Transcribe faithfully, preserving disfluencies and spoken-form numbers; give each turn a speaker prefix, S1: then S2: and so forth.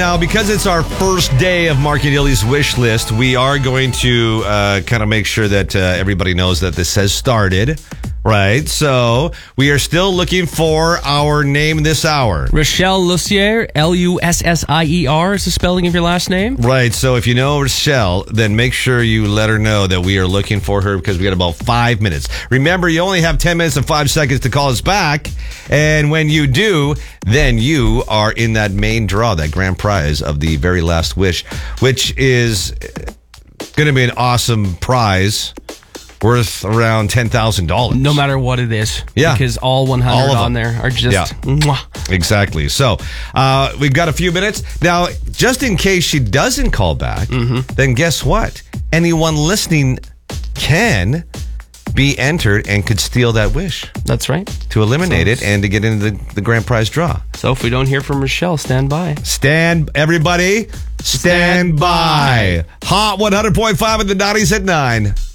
S1: Now, because it's our first day of Marky Dilly's wish list, we are going to uh, kind of make sure that uh, everybody knows that this has started, right? So we are still looking for our name this hour.
S2: Rochelle Lussier, L U S S I E R is the spelling of your last name.
S1: Right. So if you know Rochelle, then make sure you let her know that we are looking for her because we got about five minutes. Remember, you only have ten minutes and five seconds to call us back. And when you do, then you are in that main draw, that grand prize of the very last wish, which is going to be an awesome prize worth around ten thousand dollars.
S2: No matter what it is.
S1: Yeah.
S2: Because all one hundred
S1: all
S2: on there are just...
S1: Yeah.
S2: Mwah.
S1: Exactly. So uh, we've got a few minutes. Now, just in case she doesn't call back, mm-hmm. then guess what? Anyone listening can be entered and could steal that wish.
S2: That's right.
S1: To eliminate
S2: so,
S1: it and to get into the, the grand prize draw.
S2: So if we don't hear from Rochelle, stand by.
S1: Stand, everybody, stand, stand by. by. Hot one hundred point five at the Dotties at nine.